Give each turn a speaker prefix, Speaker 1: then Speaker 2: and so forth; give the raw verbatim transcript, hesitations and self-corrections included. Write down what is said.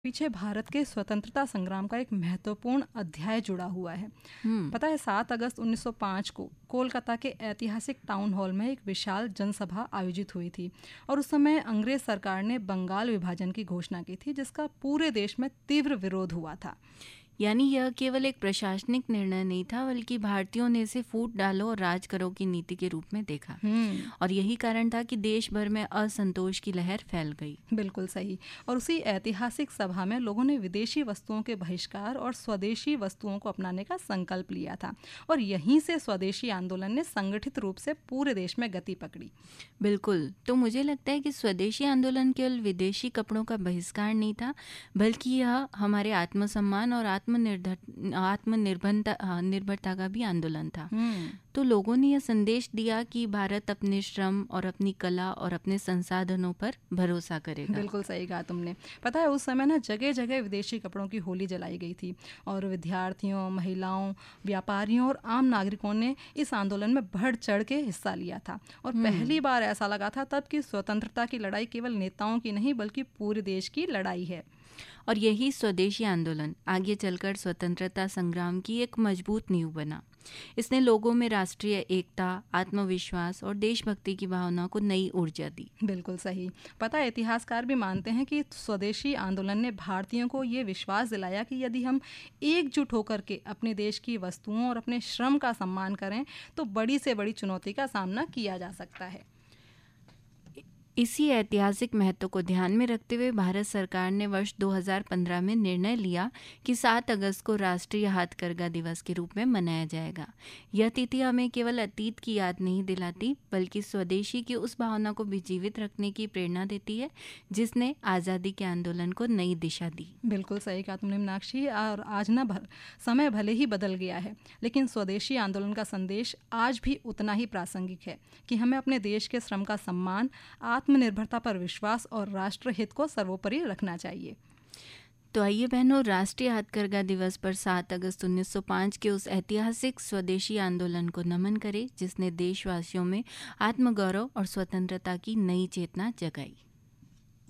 Speaker 1: पीछे भारत के स्वतंत्रता संग्राम का एक महत्वपूर्ण अध्याय जुड़ा हुआ है।
Speaker 2: हम्म।
Speaker 1: पता है, सात अगस्त उन्नीस सौ पाँच को कोलकाता के ऐतिहासिक टाउन हॉल में एक विशाल जनसभा आयोजित हुई थी और उस समय अंग्रेज सरकार ने बंगाल विभाजन की घोषणा की थी, जिसका पूरे देश में तीव्र विरोध हुआ था।
Speaker 2: यानी यह केवल एक प्रशासनिक निर्णय नहीं था, बल्कि भारतीयों ने इसे फूट डालो और राज करो की नीति के रूप में देखा।
Speaker 1: हम्म
Speaker 2: और यही कारण था कि देश भर में असंतोष की लहर फैल गई।
Speaker 1: बिल्कुल सही। और उसी ऐतिहासिक सभा में लोगों ने विदेशी वस्तुओं के बहिष्कार और स्वदेशी वस्तुओं को अपनाने का संकल्प लिया था और यहीं से स्वदेशी आंदोलन ने संगठित रूप से पूरे देश में गति पकड़ी।
Speaker 2: बिल्कुल। तो मुझे लगता है कि स्वदेशी आंदोलन केवल विदेशी कपड़ों का बहिष्कार नहीं था, बल्कि यह हमारे आत्मसम्मान और आत्मनिर्भर आत्मनिर्भरता निर्भरता का भी आंदोलन था।
Speaker 1: हम्म
Speaker 2: तो लोगों ने यह संदेश दिया कि भारत अपने श्रम और अपनी कला और अपने संसाधनों पर भरोसा करेगा।
Speaker 1: बिल्कुल सही कहा तुमने। पता है, उस समय ना जगह जगह विदेशी कपड़ों की होली जलाई गई थी और विद्यार्थियों, महिलाओं, व्यापारियों और आम नागरिकों ने इस आंदोलन में बढ़ चढ़ के हिस्सा लिया था। और पहली बार ऐसा लगा था तब कि स्वतंत्रता की लड़ाई केवल नेताओं की नहीं बल्कि पूरे देश की लड़ाई है।
Speaker 2: और यही स्वदेशी आंदोलन आगे चलकर स्वतंत्रता संग्राम की एक मजबूत नींव बना। इसने लोगों में राष्ट्रीय एकता, आत्मविश्वास और देशभक्ति की भावना को नई ऊर्जा दी।
Speaker 1: बिल्कुल सही। पता है, इतिहासकार भी मानते हैं कि स्वदेशी आंदोलन ने भारतीयों को ये विश्वास दिलाया कि यदि हम एकजुट होकर के अपने देश की वस्तुओं और अपने श्रम का सम्मान करें तो बड़ी से बड़ी चुनौती का सामना किया जा सकता है।
Speaker 2: इसी ऐतिहासिक महत्व को ध्यान में रखते हुए भारत सरकार ने वर्ष दो हज़ार पंद्रह में निर्णय लिया कि सात अगस्त को राष्ट्रीय हाथकरघा दिवस के रूप में मनाया जाएगा। यह तिथि हमें केवल अतीत की याद नहीं दिलाती, बल्कि स्वदेशी की उस भावना को भी जीवित रखने की प्रेरणा देती है जिसने आज़ादी के आंदोलन को नई दिशा दी।
Speaker 1: बिल्कुल सही कहा तुमने मीनाक्षी। और आज ना भर समय भले ही बदल गया है, लेकिन स्वदेशी आंदोलन का संदेश आज भी उतना ही प्रासंगिक है कि हमें अपने देश के श्रम का सम्मान, आत्मनिर्भरता पर विश्वास और राष्ट्रहित को सर्वोपरि रखना चाहिए।
Speaker 2: तो आइए बहनों, राष्ट्रीय हाथकरघा दिवस पर सात अगस्त उन्नीस सौ पाँच के उस ऐतिहासिक स्वदेशी आंदोलन को नमन करें जिसने देशवासियों में आत्मगौरव और स्वतंत्रता की नई चेतना जगाई।